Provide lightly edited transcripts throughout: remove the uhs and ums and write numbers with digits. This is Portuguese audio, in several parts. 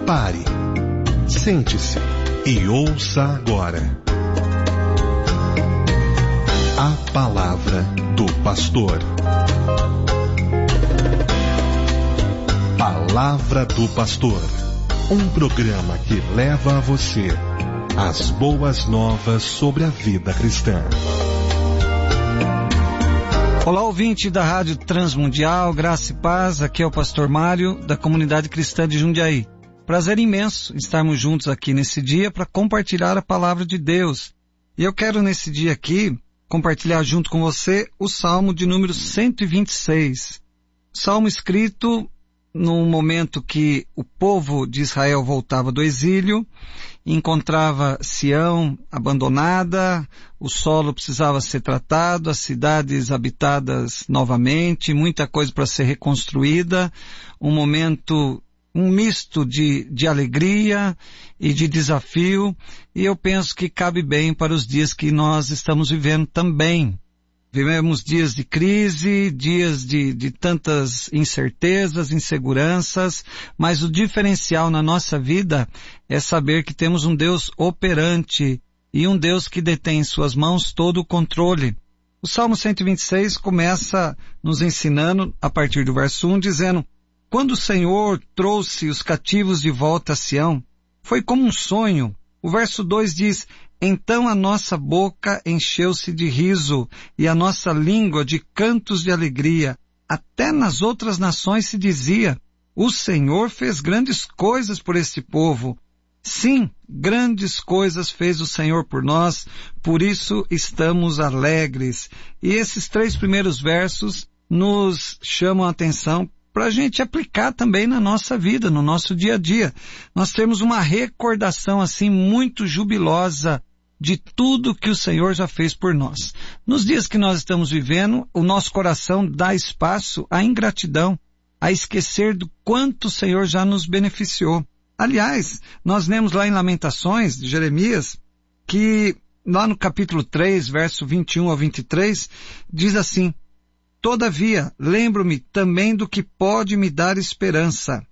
Pare, sente-se e ouça agora a palavra do pastor. Palavra do Pastor, um programa que leva a você as boas novas sobre a vida cristã. Olá, ouvinte da Rádio Transmundial, Graça e Paz, aqui é o pastor Mário, da Comunidade Cristã de Jundiaí. Prazer imenso estarmos juntos aqui nesse dia para compartilhar a palavra de Deus. E eu quero nesse dia aqui compartilhar junto com você o Salmo de número 126. Salmo escrito num momento que o povo de Israel voltava do exílio, encontrava Sião abandonada, o solo precisava ser tratado, as cidades habitadas novamente, muita coisa para ser reconstruída, um momento, um misto de alegria e de desafio, e eu penso que cabe bem para os dias que nós estamos vivendo também. Vivemos dias de crise, dias de tantas incertezas, inseguranças, mas o diferencial na nossa vida é saber que temos um Deus operante e um Deus que detém em suas mãos todo o controle. O Salmo 126 começa nos ensinando, a partir do verso 1, dizendo: quando o Senhor trouxe os cativos de volta a Sião, foi como um sonho. O verso 2 diz: então a nossa boca encheu-se de riso e a nossa língua de cantos de alegria. Até nas outras nações se dizia: o Senhor fez grandes coisas por este povo. Sim, grandes coisas fez o Senhor por nós, por isso estamos alegres. E esses 3 primeiros versos nos chamam a atenção para a gente aplicar também na nossa vida, no nosso dia a dia. Nós temos uma recordação assim muito jubilosa de tudo que o Senhor já fez por nós. Nos dias que nós estamos vivendo, o nosso coração dá espaço à ingratidão, a esquecer do quanto o Senhor já nos beneficiou. Aliás, nós lemos lá em Lamentações, de Jeremias, que lá no capítulo 3, verso 21 ao 23, diz assim: todavia, lembro-me também do que pode me dar esperança.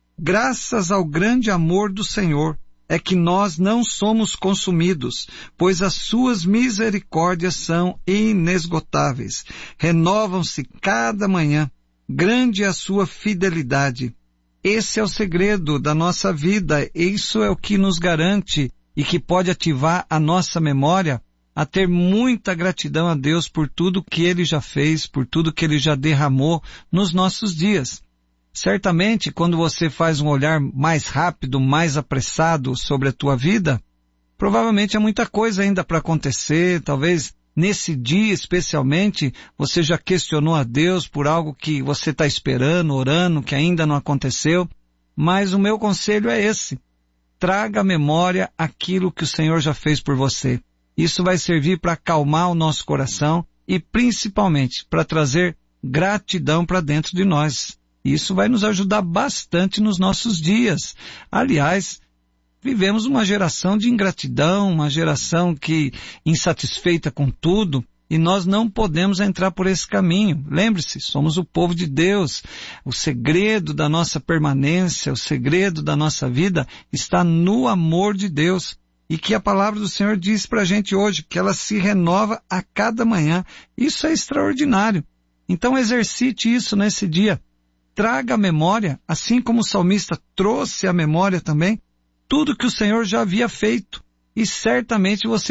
Graças ao grande amor do Senhor, é que nós não somos consumidos, pois as suas misericórdias são inesgotáveis. Renovam-se cada manhã. Grande é a sua fidelidade. Esse é o segredo da nossa vida. Isso é o que nos garante e que pode ativar a nossa memória a ter muita gratidão a Deus por tudo que Ele já fez, por tudo que Ele já derramou nos nossos dias. Certamente, quando você faz um olhar mais rápido, mais apressado sobre a tua vida, provavelmente há muita coisa ainda para acontecer. Talvez nesse dia especialmente, você já questionou a Deus por algo que você está esperando, orando, que ainda não aconteceu. Mas o meu conselho é esse: traga à memória aquilo que o Senhor já fez por você. Isso vai servir para acalmar o nosso coração e principalmente para trazer gratidão para dentro de nós. Isso vai nos ajudar bastante nos nossos dias. Aliás, vivemos uma geração de ingratidão, uma geração que insatisfeita com tudo, e nós não podemos entrar por esse caminho. Lembre-se, somos o povo de Deus. O segredo da nossa permanência, o segredo da nossa vida está no amor de Deus. E que a palavra do Senhor diz para a gente hoje, que ela se renova a cada manhã. Isso é extraordinário. Então exercite isso nesse dia. Traga à memória, assim como o salmista trouxe à memória também, tudo que o Senhor já havia feito. E certamente você